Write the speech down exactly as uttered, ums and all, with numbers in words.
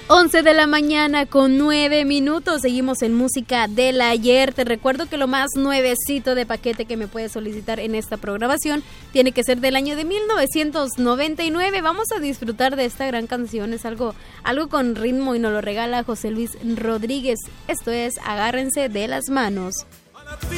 once de la mañana con nueve minutos. Seguimos en música del ayer. Te recuerdo que lo más nuevecito de paquete que me puedes solicitar en esta programación tiene que ser del año de mil novecientos noventa y nueve. Vamos a disfrutar de esta gran canción. Es algo, algo con ritmo y nos lo regala José Luis Rodríguez. Esto es Agárrense de las manos.